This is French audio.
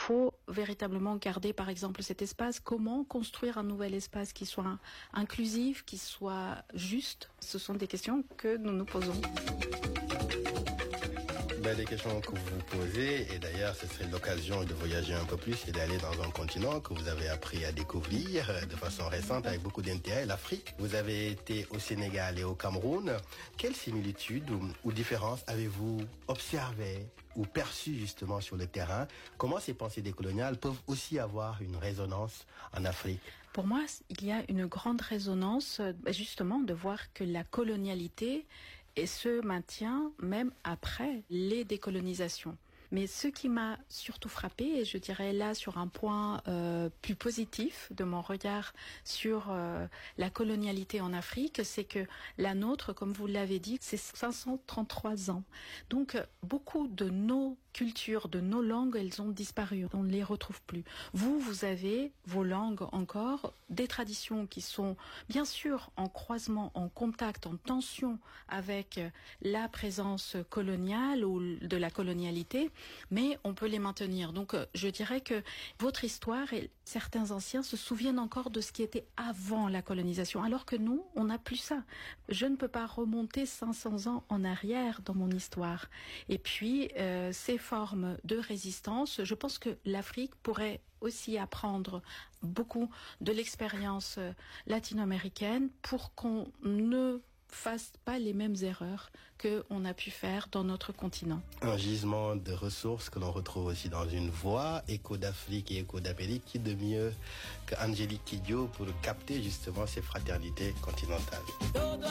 faut véritablement garder, par exemple, cet espace. Comment construire un nouvel espace qui soit inclusif, qui soit juste? Ce sont des questions que nous nous posons. Les questions que vous vous posez, et d'ailleurs ce serait l'occasion de voyager un peu plus et d'aller dans un continent que vous avez appris à découvrir de façon récente avec beaucoup d'intérêt, l'Afrique. Vous avez été au Sénégal et au Cameroun. Quelles similitudes ou différences avez-vous observées ou perçues justement sur le terrain? Comment ces pensées décoloniales peuvent aussi avoir une résonance en Afrique? Pour moi, il y a une grande résonance justement de voir que la colonialité et se maintient même après les décolonisations. Mais ce qui m'a surtout frappé, et je dirais là sur un point plus positif de mon regard sur la colonialité en Afrique, c'est que la nôtre, comme vous l'avez dit, c'est 533 ans. Donc beaucoup de nos cultures, de nos langues, elles ont disparu. On ne les retrouve plus. Vous avez vos langues encore, des traditions qui sont bien sûr en croisement, en contact, en tension avec la présence coloniale ou de la colonialité, mais on peut les maintenir. Donc je dirais que votre histoire et certains anciens se souviennent encore de ce qui était avant la colonisation, alors que nous, on n'a plus ça. Je ne peux pas remonter 500 ans en arrière dans mon histoire. Et puis, ces formes de résistance, je pense que l'Afrique pourrait aussi apprendre beaucoup de l'expérience latino-américaine pour qu'on ne fasse pas les mêmes erreurs qu'on a pu faire dans notre continent. Un gisement de ressources que l'on retrouve aussi dans une voix, Écho d'Afrique et Écho d'Amérique, qui de mieux qu'Angélique Kidjo pour capter justement ces fraternités continentales.